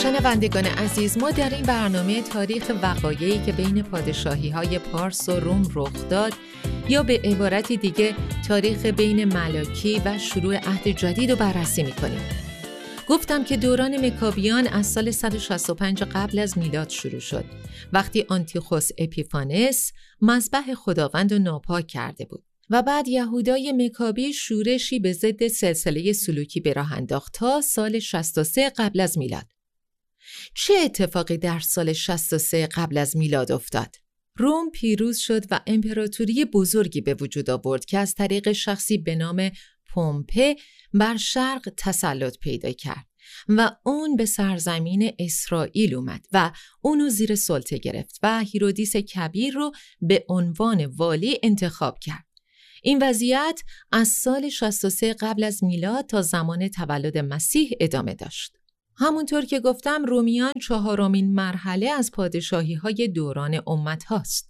شنوندگان عزیز، ما در این برنامه تاریخ وقایعی که بین پادشاهی‌های پارس و روم رخ داد، یا به عبارتی دیگه تاریخ بین ملاکی و شروع عهد جدید رو بررسی می‌کنیم. گفتم که دوران مکابیان از سال 165 قبل از میلاد شروع شد، وقتی آنتیخوس اپیفانس مذبح خداوند رو ناپاک کرده بود و بعد یهودای مکابی شورشی به ضد سلسله سلوکی به راه انداخت تا سال 63 قبل از میلاد. چه اتفاقی در سال 63 قبل از میلاد افتاد؟ روم پیروز شد و امپراتوری بزرگی به وجود آورد که از طریق شخصی به نام پومپه بر شرق تسلط پیدا کرد و اون به سرزمین اسرائیل اومد و اونو زیر سلطه گرفت و هیرودیس کبیر رو به عنوان والی انتخاب کرد. این وضعیت از سال 63 قبل از میلاد تا زمان تولد مسیح ادامه داشت. همونطور که گفتم، رومیان چهارمین مرحله از پادشاهی‌های دوران امت هاست.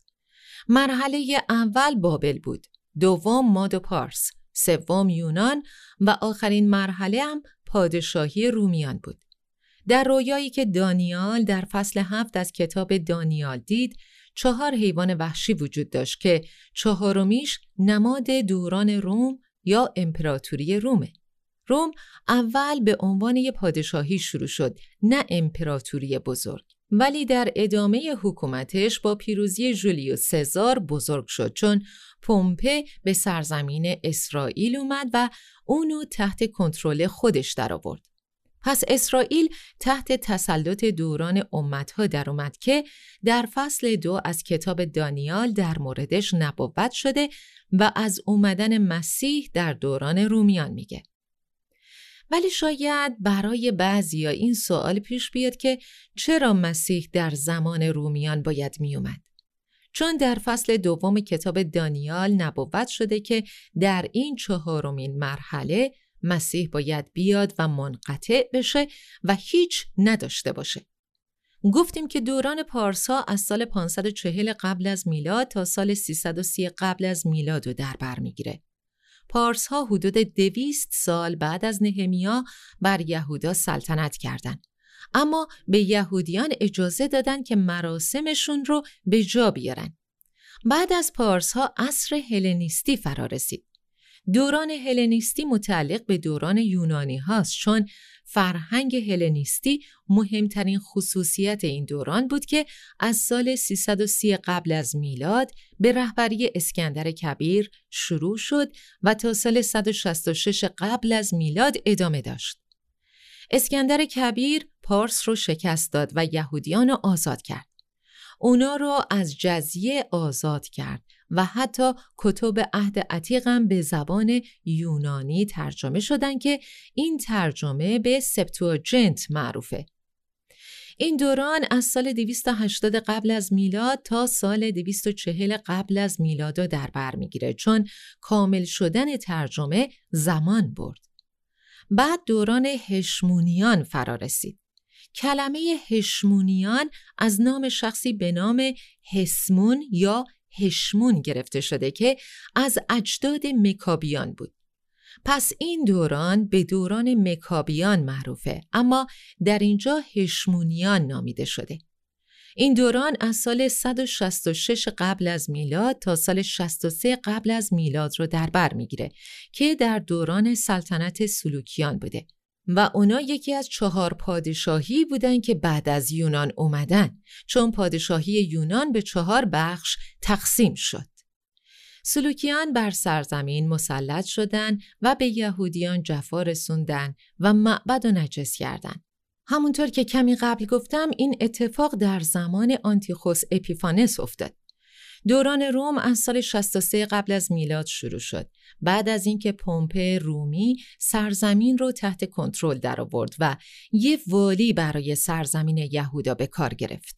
مرحله اول بابل بود، دوم ماد و پارس، سوم یونان و آخرین مرحله هم پادشاهی رومیان بود. در رویایی که دانیال در فصل 7 از کتاب دانیال دید، 4 حیوان وحشی وجود داشت که چهارمیش نماد دوران روم یا امپراتوری رومه. روم اول به عنوان یک پادشاهی شروع شد، نه امپراتوری بزرگ، ولی در ادامه حکومتش با پیروزی جولیوس سزار بزرگ شد، چون پومپه به سرزمین اسرائیل اومد و اونو تحت کنترل خودش در آورد. پس اسرائیل تحت تسلط دوران امتها در اومد که در فصل 2 از کتاب دانیال در موردش نبوت شده و از اومدن مسیح در دوران رومیان میگه. ولی شاید برای بعضیا این سوال پیش بیاد که چرا مسیح در زمان رومیان باید می اومد؟ چون در فصل 2 کتاب دانیال نبوت شده که در این 4مین مرحله مسیح باید بیاد و منقطع بشه و هیچ نداشته باشه. گفتیم که دوران پارسا از سال 540 قبل از میلاد تا سال 330 قبل از میلاد رو در بر میگیره. پارس ها حدود 200 سال بعد از نهمیا بر یهودا سلطنت کردند، اما به یهودیان اجازه دادن که مراسمشون رو به جا بیارن. بعد از پارس ها عصر هلنیستی فرا رسید. دوران هلنیستی متعلق به دوران یونانی هاست، چون فرهنگ هلنیستی مهمترین خصوصیت این دوران بود که از سال 330 قبل از میلاد به رهبری اسکندر کبیر شروع شد و تا سال 166 قبل از میلاد ادامه داشت. اسکندر کبیر پارس رو شکست داد و یهودیان رو آزاد کرد. اونا رو از جزیه آزاد کرد و حتی کتب عهد عتیق هم به زبان یونانی ترجمه شدن که این ترجمه به سپتوآجنت معروفه. این دوران از سال 280 قبل از میلاد تا سال 240 قبل از میلاد رو در بر میگیره، چون کامل شدن ترجمه زمان برد. بعد دوران هشمونیان فرا رسید. کلمه هشمونیان از نام شخصی به نام هسمون یا هشمون گرفته شده که از اجداد مکابیان بود. پس این دوران به دوران مکابیان معروفه، اما در اینجا هشمونیان نامیده شده. این دوران از سال 166 قبل از میلاد تا سال 63 قبل از میلاد رو در بر میگیره که در دوران سلطنت سلوکیان بوده و اونا یکی از 4 پادشاهی بودن که بعد از یونان اومدن، چون پادشاهی یونان به 4 بخش تقسیم شد. سلوکیان بر سرزمین مسلط شدن و به یهودیان جفا رسوندن و معبد و نجس کردن. همونطور که کمی قبل گفتم، این اتفاق در زمان آنتیخوس اپیفانس افتاد. دوران روم از سال 63 قبل از میلاد شروع شد، بعد از اینکه پومپه رومی سرزمین رو تحت کنترل در آورد و یه والی برای سرزمین یهودا به کار گرفت.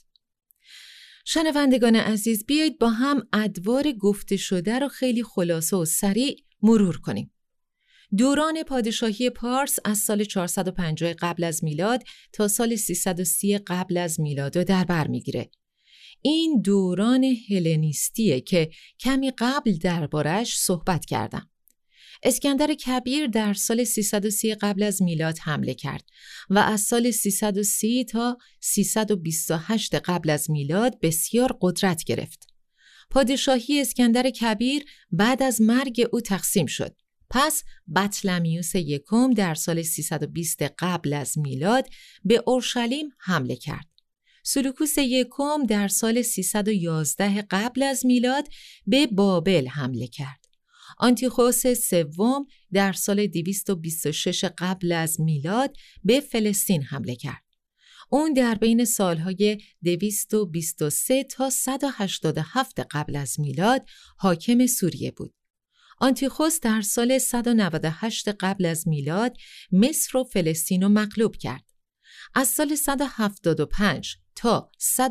شنوندگان عزیز، بیایید با هم ادوار گفته شده رو خیلی خلاصه و سریع مرور کنیم. دوران پادشاهی پارس از سال 450 قبل از میلاد تا سال 330 قبل از میلاد رو در بر میگیره. این دوران هلنیستیه که کمی قبل دربارش صحبت کردم. اسکندر کبیر در سال 330 قبل از میلاد حمله کرد و از سال 330 تا 328 قبل از میلاد بسیار قدرت گرفت. پادشاهی اسکندر کبیر بعد از مرگ او تقسیم شد. پس بطلمیوس یکم در سال 320 قبل از میلاد به اورشلیم حمله کرد. سلوکوس یکم در سال 311 قبل از میلاد به بابل حمله کرد. آنتیخوس سوم در سال 226 قبل از میلاد به فلسطین حمله کرد. اون در بین سالهای 223 تا 187 قبل از میلاد حاکم سوریه بود. آنتیخوس در سال 198 قبل از میلاد مصر و فلسطین رو مغلوب کرد. از سال 175 تا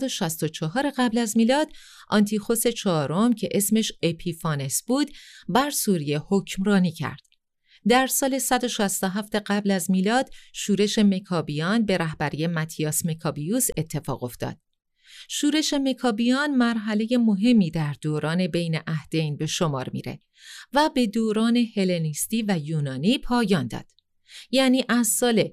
164 قبل از میلاد آنتیخوس چهارم که اسمش اپیفانس بود بر سوریه حکمرانی کرد. در سال 167 قبل از میلاد شورش مکابیان به رهبری متیاس مکابیوس اتفاق افتاد. شورش مکابیان مرحله مهمی در دوران بین عهدین به شمار میره و به دوران هلنیستی و یونانی پایان داد. یعنی از سال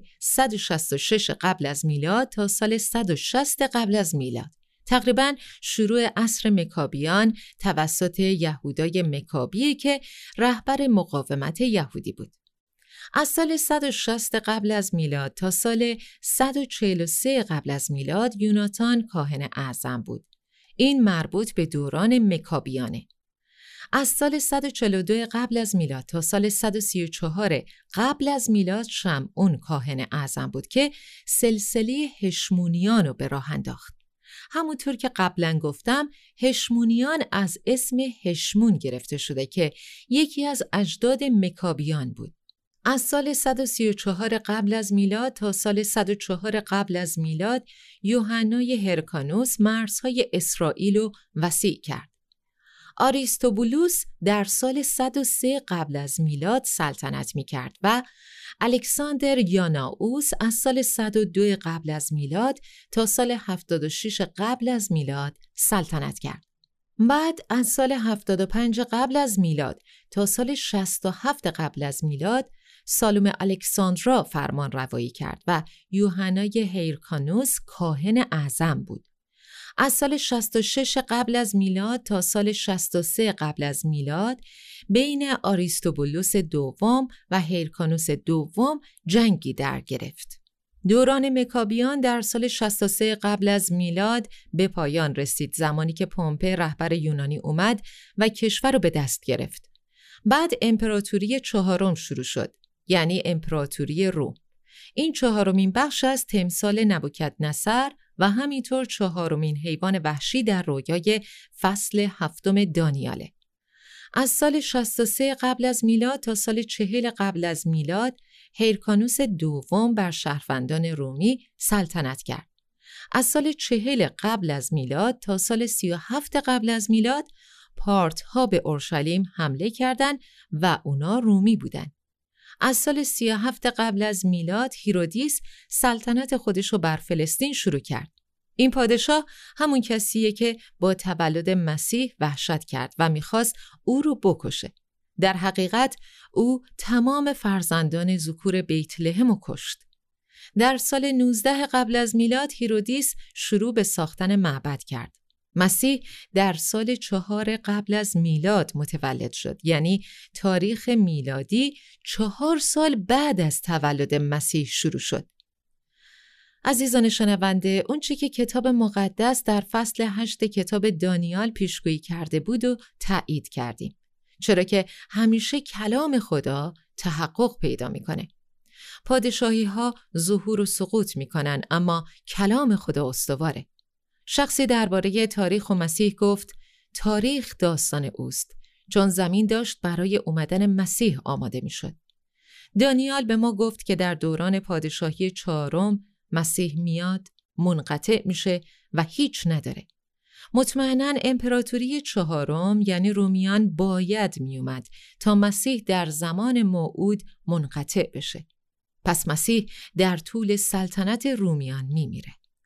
166 قبل از میلاد تا سال 160 قبل از میلاد. تقریباً شروع عصر مکابیان توسط یهودای مکابی که رهبر مقاومت یهودی بود. از سال 160 قبل از میلاد تا سال 143 قبل از میلاد یوناتان کاهن اعظم بود. این مربوط به دوران مکابیانه. از سال 142 قبل از میلاد تا سال 134 قبل از میلاد شمعون کاهن اعظم بود که سلسله هشمونیان رو به راه انداخت. همونطور که قبلا گفتم هشمونیان از اسم هشمون گرفته شده که یکی از اجداد مکابیان بود. از سال 134 قبل از میلاد تا سال 104 قبل از میلاد یوحنای هرکانوس مرزهای اسرائیل رو وسیع کرد. آریستوبولوس در سال 103 قبل از میلاد سلطنت می کرد و الکساندر یاناوس از سال 102 قبل از میلاد تا سال 76 قبل از میلاد سلطنت کرد. بعد از سال 75 قبل از میلاد تا سال 67 قبل از میلاد سالوم الکساندرا فرمان روایی کرد و یوحنای هیرکانوس کاهن اعظم بود. از سال 66 قبل از میلاد تا سال 63 قبل از میلاد بین آریستوبولوس دوم و هیرکانوس دوم جنگی در گرفت. دوران مکابیان در سال 63 قبل از میلاد به پایان رسید، زمانی که پومپه رهبر یونانی اومد و کشور رو به دست گرفت. بعد امپراتوری چهارم شروع شد، یعنی امپراتوری روم. این چهارمین بخش از تمثال نبوکدنصر و همینطور چهارمین حیوان وحشی در رویای فصل 7 دانیاله. از سال 63 قبل از میلاد تا سال 40 قبل از میلاد هیرکانوس دوم بر شهروندان رومی سلطنت کرد. از سال 40 قبل از میلاد تا سال 37 قبل از میلاد پارتها به اورشلیم حمله کردند و اونا رومی بودند. از سال 37 قبل از میلاد هیرودیس سلطنت خودشو بر فلسطین شروع کرد. این پادشاه همون کسیه که با تولد مسیح وحشت کرد و میخواست او رو بکشه. در حقیقت او تمام فرزندان ذکور بیت لحم رو کشت. در سال 19 قبل از میلاد هیرودیس شروع به ساختن معبد کرد. مسیح در سال 4 قبل از میلاد متولد شد، یعنی تاریخ میلادی 4 سال بعد از تولد مسیح شروع شد. عزیزان شنونده، اون چی که کتاب مقدس در فصل 8 کتاب دانیال پیشگویی کرده بود و تایید کردیم، چرا که همیشه کلام خدا تحقق پیدا میکنه. پادشاهی ها ظهور و سقوط میکنن، اما کلام خدا استواره. شخصی درباره تاریخ و مسیح گفت تاریخ داستان اوست، چون زمین داشت برای اومدن مسیح آماده میشد. دانیال به ما گفت که در دوران پادشاهی 4 مسیح میاد، منقطع میشه و هیچ نداره. مطمئناً امپراتوری 4 یعنی رومیان باید میومد تا مسیح در زمان موعود منقطع بشه. پس مسیح در طول سلطنت رومیان میمیره.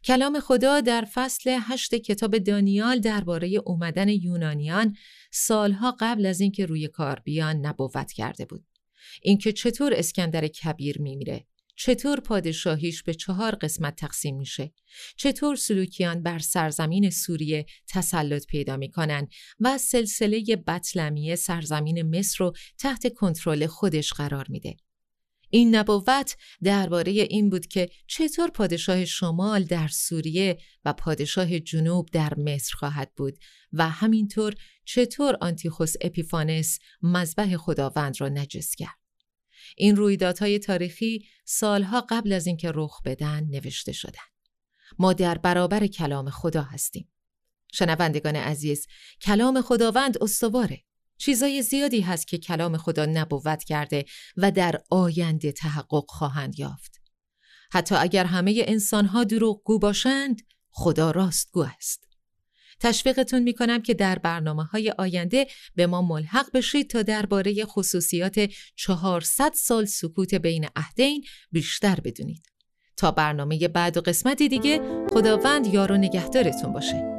کلام خدا در فصل 8 کتاب دانیال درباره اومدن یونانیان سالها قبل از اینکه روی کار بیان نبوت کرده بود. اینکه چطور اسکندر کبیر میمیره، چطور پادشاهیش به 4 قسمت تقسیم میشه، چطور سلوکیان بر سرزمین سوریه تسلط پیدا میکنن و سلسله بطلمیه سرزمین مصر رو تحت کنترل خودش قرار میده. این نبوت درباره این بود که چطور پادشاه شمال در سوریه و پادشاه جنوب در مصر خواهد بود و همینطور چطور آنتیخوس اپیفانس مذبح خداوند را نجس کرد. این رویدادهای تاریخی سالها قبل از اینکه رخ بدن نوشته شدن. ما در برابر کلام خدا هستیم. شنوندگان عزیز، کلام خداوند استواره. چیزای زیادی هست که کلام خدا نبوت کرده و در آینده تحقق خواهند یافت. حتی اگر همه انسانها دروغگو باشند، خدا راستگو است. تشویقتون میکنم که در برنامه‌های آینده به ما ملحق بشید تا درباره خصوصیات 400 سال سکوت بین عهدین بیشتر بدونید. تا برنامه بعد و قسمتی دیگه، خداوند یار و نگهدارتون باشه.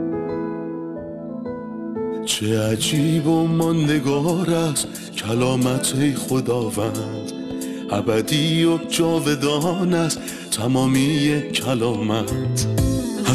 چه عجیب و ماندگار است کلامت ای خداوند، ابدی و جاودان است تمامی کلامت.